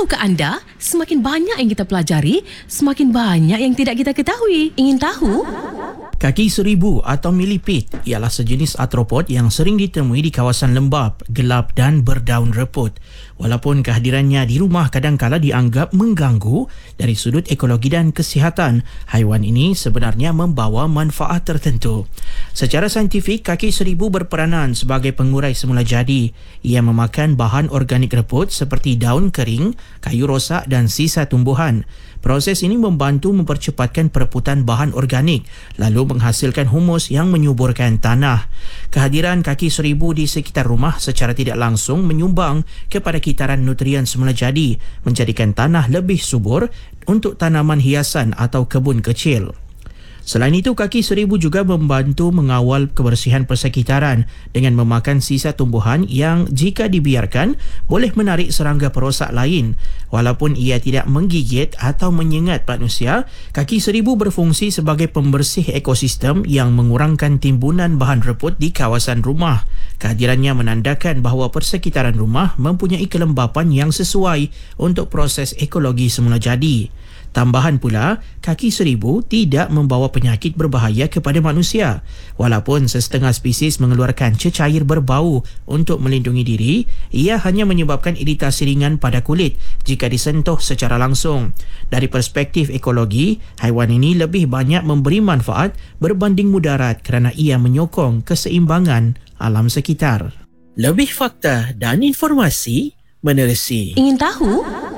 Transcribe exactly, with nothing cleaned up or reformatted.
Tahukah anda, semakin banyak yang kita pelajari, semakin banyak yang tidak kita ketahui. Ingin tahu? Kaki seribu atau millipede ialah sejenis arthropod yang sering ditemui di kawasan lembap, gelap dan berdaun reput. Walaupun kehadirannya di rumah kadang-kala dianggap mengganggu dari sudut ekologi dan kesihatan, haiwan ini sebenarnya membawa manfaat tertentu. Secara saintifik, kaki seribu berperanan sebagai pengurai semula jadi. Ia memakan bahan organik reput seperti daun kering, kayu rosak dan sisa tumbuhan. Proses ini membantu mempercepatkan pereputan bahan organik lalu menghasilkan humus yang menyuburkan tanah. Kehadiran kaki seribu di sekitar rumah secara tidak langsung menyumbang kepada kitaran nutrien semula jadi, menjadikan tanah lebih subur untuk tanaman hiasan atau kebun kecil. Selain itu, kaki seribu juga membantu mengawal kebersihan persekitaran dengan memakan sisa tumbuhan yang jika dibiarkan boleh menarik serangga perosak lain. Walaupun ia tidak menggigit atau menyengat manusia, kaki seribu berfungsi sebagai pembersih ekosistem yang mengurangkan timbunan bahan reput di kawasan rumah. Kehadirannya menandakan bahawa persekitaran rumah mempunyai kelembapan yang sesuai untuk proses ekologi semula jadi. Tambahan pula, kaki seribu tidak membawa penyakit berbahaya kepada manusia. Walaupun sesetengah spesies mengeluarkan cecair berbau untuk melindungi diri, ia hanya menyebabkan iritasi ringan pada kulit jika disentuh secara langsung. Dari perspektif ekologi, haiwan ini lebih banyak memberi manfaat berbanding mudarat kerana ia menyokong keseimbangan alam sekitar. Lebih fakta dan informasi menerusi. Ingin tahu?